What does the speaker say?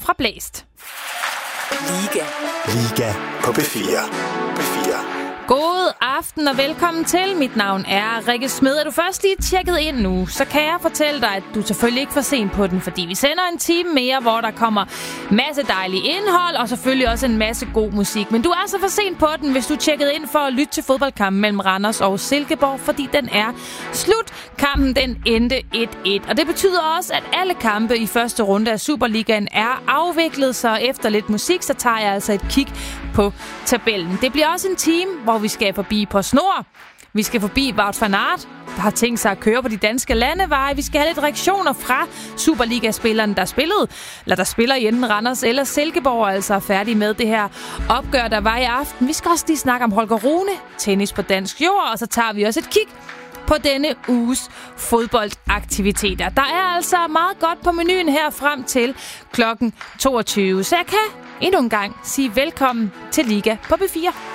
fra Blæst. Liga på B4. God aften og velkommen til. Mit navn er Rikke Smed. Er du først lige tjekket ind nu, så kan jeg fortælle dig, at du selvfølgelig ikke får sent på den, fordi vi sender en time mere, hvor der kommer masse dejlig indhold og selvfølgelig også en masse god musik. Men du er så for sent på den, hvis du er tjekket ind for at lytte til fodboldkampen mellem Randers og Silkeborg, fordi den er slut. Kampen den endte 1-1, og det betyder også, at alle kampe i første runde af Superligaen er afviklet, så efter lidt musik, så tager jeg altså et kig på tabellen. Det bliver også en time, hvor vi skal forbi på snor. Vi skal forbi Wout van Aert, der har tænkt sig at køre på de danske landeveje. Vi skal have lidt reaktioner fra Superliga-spillerne, der spiller i enten Randers eller Silkeborg, og altså er færdige med det her opgør, der var i aften. Vi skal også lige snakke om Holger Rune, tennis på dansk jord, og så tager vi også et kig på denne uges fodboldaktiviteter. Der er altså meget godt på menuen her frem til klokken 22, så jeg kan endnu en gang sige velkommen til Liga på B4.